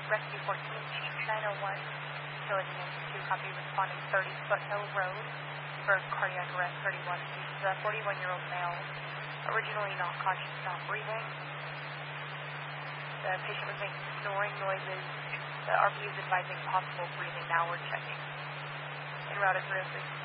Rescue 14, Chief 901, facility name 2, copy, responding 30 Foothill Road for cardiac arrest 31. He's a 41-year-old male, originally not conscious, not breathing. The patient was making snoring noises. The RP is advising possible breathing. Now we're checking. En route at 306.